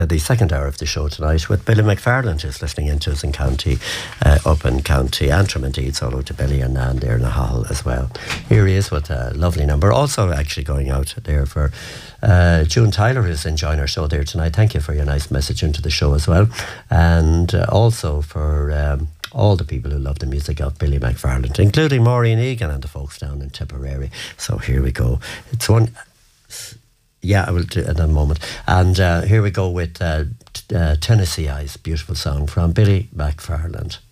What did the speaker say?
The second hour of the show tonight with Billy McFarland, who's listening into us in County, up in County Antrim indeed, solo to Billy and Nan there in the hall as well. Here he is with a lovely number. Also actually going out there for June Tyler, who's enjoying our show there tonight. Thank you for your nice message into the show as well. And also for all the people who love the music of Billy McFarland, including Maureen Egan and the folks down in Tipperary. So here we go. It's one... Yeah, I will do it in a moment. And here we go with Tennessee Eyes, beautiful song from Billy McFarland.